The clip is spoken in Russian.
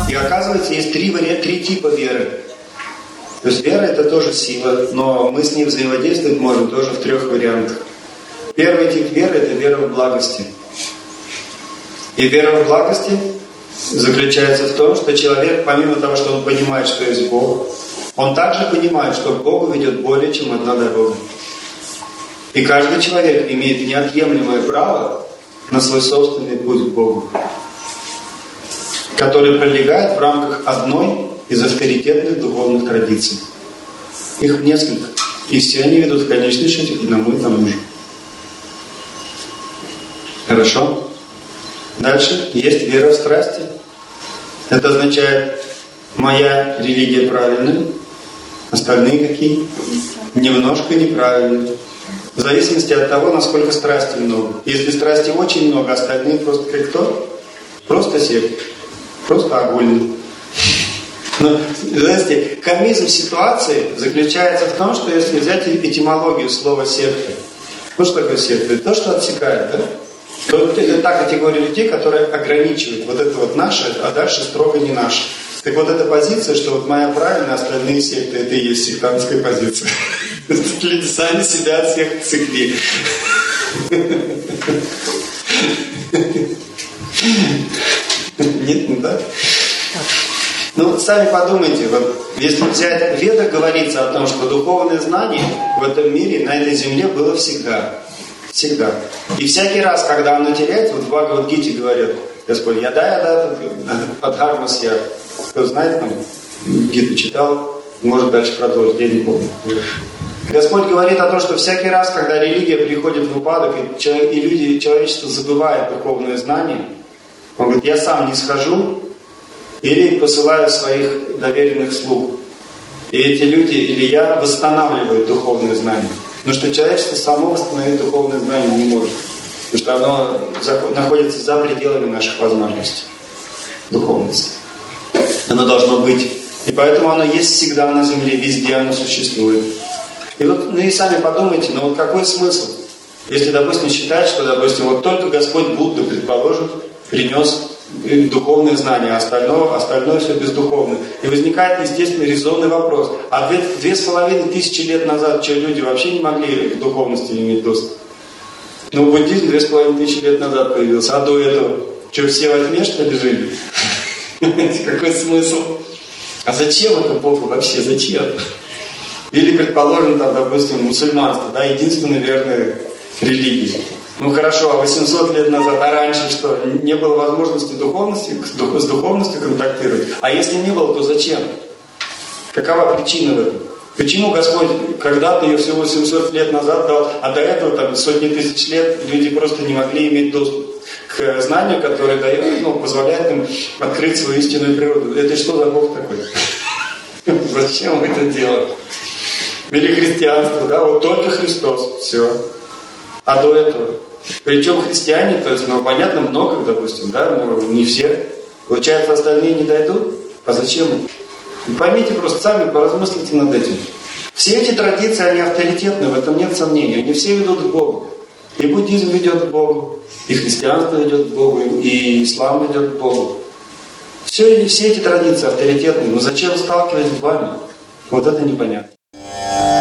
И оказывается, есть три типа веры. То есть вера — это тоже сила, но мы с ней взаимодействовать можем тоже в 3 вариантах. Первый тип веры — это вера в благости. И вера в благости заключается в том, что человек, помимо того, что он понимает, что есть Бог, он также понимает, что к Богу ведет более чем одна дорога. И каждый человек имеет неотъемлемое право на свой собственный путь к Богу, который пролегает в рамках одной из авторитетных духовных традиций. Их несколько. И все они ведут в конечном счете к одному и тому же. Хорошо? Дальше есть вера в страсти. Это означает, моя религия правильная, остальные какие? Немножко неправильные. В зависимости от того, насколько страсти много. Если страсти очень много, остальные просто как кто? Просто сект. Просто огульный. Но, знаете, комизм ситуации заключается в том, что если взять этимологию слова секта, ну что такое секта? Это то, что отсекает, да? То это та категория людей, которая ограничивает вот это вот наше, а дальше строго не наше. Так вот эта позиция, что вот моя правильная, остальные секты, это и есть сектантская позиция. Люди сами себя от всех отсекли. Нет, не так? Ну, сами подумайте, вот, если взять в Ведах, говорится о том, что духовное знание в этом мире, на этой земле было всегда. Всегда. И всякий раз, когда оно теряется, вот в Бхагавад-гите говорят, Господь, яда, падхармас я. Кто знает, там, Гиту читал, может дальше продолжить, я не помню. Господь говорит о том, что всякий раз, когда религия приходит в упадок, и люди, человечество забывает духовное знание, Он говорит, я сам не схожу, или посылаю своих доверенных слуг. И эти люди, или я, восстанавливаю духовное знание. Потому что человечество само восстановить духовное знание не может. Потому что оно находится за пределами наших возможностей духовности. Оно должно быть. И поэтому оно есть всегда на земле, везде оно существует. И вот, ну и сами подумайте, ну вот какой смысл? Если, допустим, считать, что, допустим, вот только Господь Будда, предположим, принес духовное знание, а остальное все бездуховное. И возникает, естественно, резонный вопрос. А 2500 лет назад что, люди вообще не могли к духовности иметь доступ? Ну, буддизм 2500 лет назад появился, а до этого что, все во тьме, что ли, жили? Какой смысл? А зачем это Богу вообще? Зачем? Или, предположим, там, допустим, мусульманство, да, единственная верная религия. Ну хорошо, а 800 лет назад, а раньше что? Не было возможности с духовностью контактировать? А если не было, то зачем? Какова причина в этом? Почему Господь когда-то ее всего 700 лет назад дал, а до этого там сотни тысяч лет люди просто не могли иметь доступ к знанию, которое дает, ну, позволяет им открыть свою истинную природу? Это что за Бог такой? Зачем это делать? Или христианство, да, вот только Христос, все. А до этого? Причем христиане, то есть, ну, понятно, много, допустим, да, но не все. Получается, остальные не дойдут? А зачем? Поймите, просто сами поразмыслите над этим. Все эти традиции, они авторитетны, в этом нет сомнений. Они все ведут к Богу. И буддизм ведет к Богу, и христианство ведет к Богу, и ислам ведет к Богу. Все эти традиции авторитетны, но зачем сталкивать с вами? Вот это непонятно.